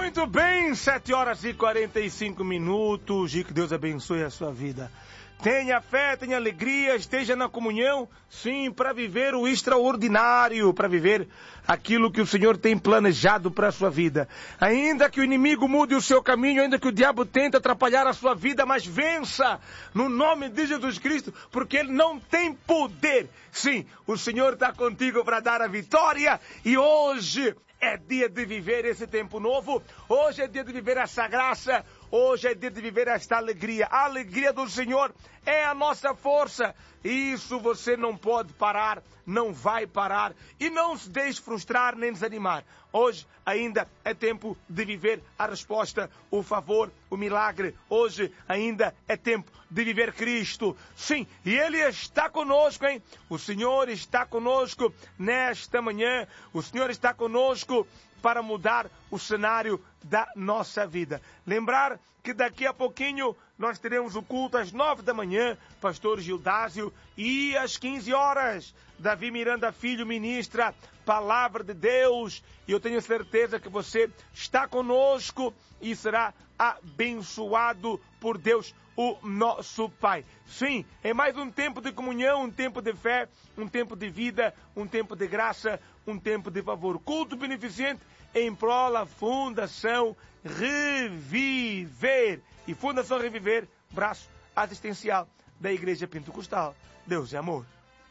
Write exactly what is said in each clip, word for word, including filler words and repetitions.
Muito bem, sete horas e quarenta e cinco minutos. E que Deus abençoe a sua vida. Tenha fé, tenha alegria, esteja na comunhão, sim, para viver o extraordinário, para viver aquilo que o Senhor tem planejado para a sua vida. Ainda que o inimigo mude o seu caminho, ainda que o diabo tente atrapalhar a sua vida, mas vença no nome de Jesus Cristo, porque Ele não tem poder. Sim, o Senhor está contigo para dar a vitória e hoje é dia de viver esse tempo novo, hoje é dia de viver essa graça, hoje é dia de viver esta alegria. A alegria do Senhor é a nossa força. Isso você não pode parar, não vai parar. E não se deixe frustrar nem desanimar. Hoje ainda é tempo de viver a resposta, o favor, o milagre. Hoje ainda é tempo de viver Cristo. Sim, e Ele está conosco, hein? O Senhor está conosco nesta manhã. O Senhor está conosco para mudar o cenário da nossa vida. Lembrar que daqui a pouquinho nós teremos o culto às nove da manhã, pastor Gildásio, e às quinze horas, Davi Miranda Filho ministra Palavra de Deus, e eu tenho certeza que você está conosco e será abençoado por Deus, o nosso Pai. Sim, é mais um tempo de comunhão, um tempo de fé, um tempo de vida, um tempo de graça, um tempo de favor. Culto beneficente em prol da Fundação Reviver. E Fundação Reviver, braço assistencial da Igreja Pentecostal. Deus é amor.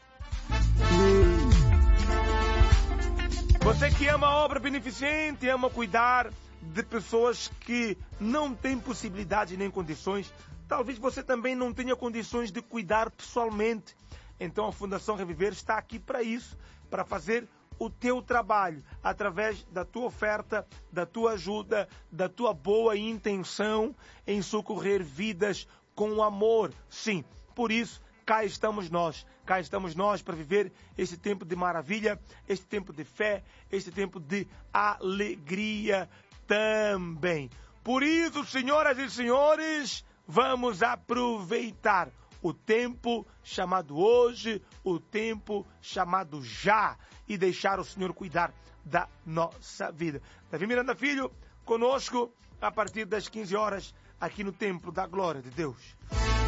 Você que ama a obra beneficente, ama cuidar de pessoas que não têm possibilidade nem condições, talvez você também não tenha condições de cuidar pessoalmente. Então a Fundação Reviver está aqui para isso, para fazer o teu trabalho, através da tua oferta, da tua ajuda, da tua boa intenção em socorrer vidas com amor. Sim, por isso, cá estamos nós. Cá estamos nós para viver esse tempo de maravilha, esse tempo de fé, esse tempo de alegria também. Por isso, senhoras e senhores, vamos aproveitar o tempo chamado hoje, o tempo chamado já, e deixar o Senhor cuidar da nossa vida. Davi Miranda Filho, conosco, a partir das quinze horas, aqui no Templo da Glória de Deus.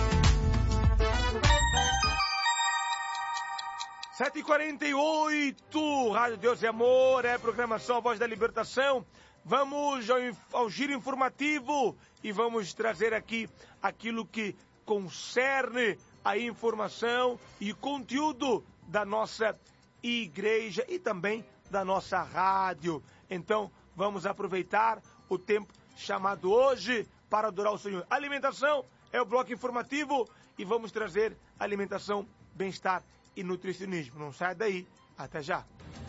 sete e quarenta e oito, Rádio Deus é Amor, é programação A Voz da Libertação. Vamos ao, ao giro informativo e vamos trazer aqui aquilo que concerne a informação e conteúdo da nossa igreja e também da nossa rádio. Então, vamos aproveitar o tempo chamado hoje para adorar o Senhor. Alimentação é o bloco informativo e vamos trazer alimentação, bem-estar e nutricionismo. Não sai daí. Até já.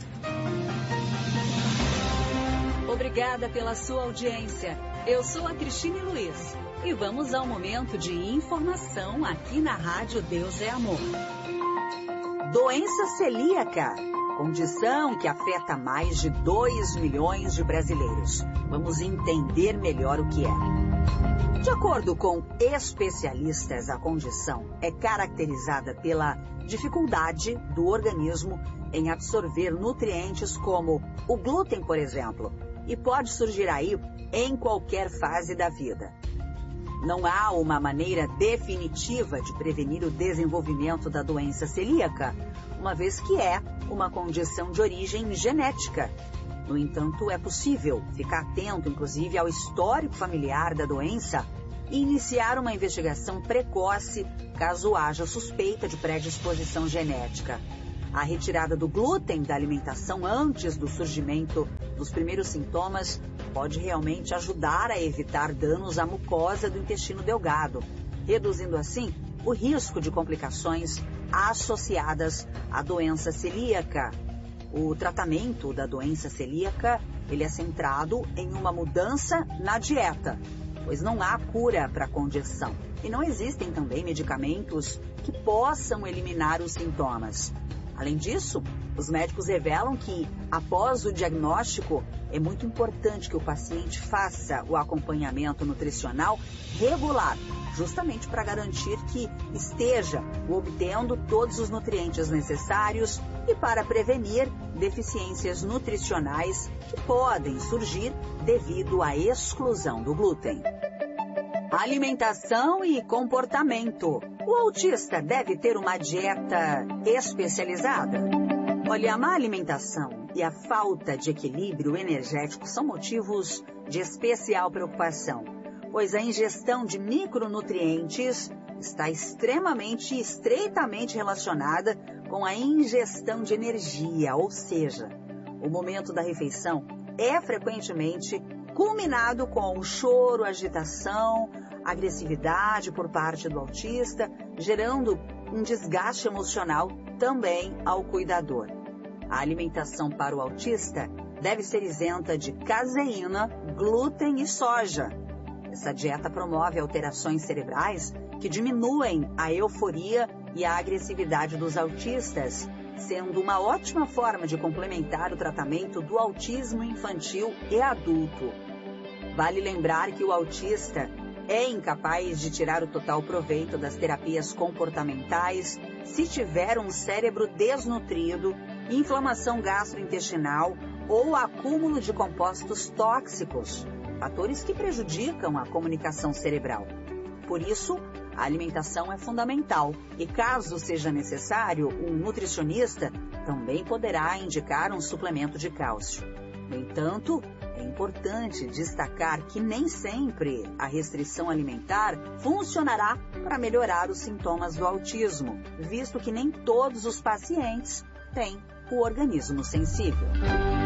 Obrigada pela sua audiência. Eu sou a Cristine Luiz e vamos ao momento de informação aqui na Rádio Deus é Amor. Doença celíaca, condição que afeta mais de dois milhões de brasileiros. Vamos entender melhor o que é. De acordo com especialistas, a condição é caracterizada pela dificuldade do organismo em absorver nutrientes como o glúten, por exemplo, e pode surgir aí em qualquer fase da vida. Não há uma maneira definitiva de prevenir o desenvolvimento da doença celíaca, uma vez que é uma condição de origem genética. No entanto, é possível ficar atento, inclusive, ao histórico familiar da doença e iniciar uma investigação precoce caso haja suspeita de predisposição genética. A retirada do glúten da alimentação antes do surgimento dos primeiros sintomas pode realmente ajudar a evitar danos à mucosa do intestino delgado, reduzindo assim o risco de complicações associadas à doença celíaca. O tratamento da doença celíaca, ele é centrado em uma mudança na dieta, pois não há cura para a condição e não existem também medicamentos que possam eliminar os sintomas. Além disso, os médicos revelam que, após o diagnóstico, é muito importante que o paciente faça o acompanhamento nutricional regular, justamente para garantir que esteja obtendo todos os nutrientes necessários e para prevenir deficiências nutricionais que podem surgir devido à exclusão do glúten. Alimentação e comportamento. O autista deve ter uma dieta especializada? Olha, a má alimentação e a falta de equilíbrio energético são motivos de especial preocupação, pois a ingestão de micronutrientes está extremamente e estreitamente relacionada com a ingestão de energia, ou seja, o momento da refeição é frequentemente culminado com choro, agitação, agressividade por parte do autista, gerando um desgaste emocional também ao cuidador. A alimentação para o autista deve ser isenta de caseína, glúten e soja. Essa dieta promove alterações cerebrais que diminuem a euforia e a agressividade dos autistas, sendo uma ótima forma de complementar o tratamento do autismo infantil e adulto. Vale lembrar que o autista é incapaz de tirar o total proveito das terapias comportamentais se tiver um cérebro desnutrido, inflamação gastrointestinal ou acúmulo de compostos tóxicos, fatores que prejudicam a comunicação cerebral. Por isso, a alimentação é fundamental e, caso seja necessário, um nutricionista também poderá indicar um suplemento de cálcio. No entanto, é importante destacar que nem sempre a restrição alimentar funcionará para melhorar os sintomas do autismo, visto que nem todos os pacientes têm o organismo sensível.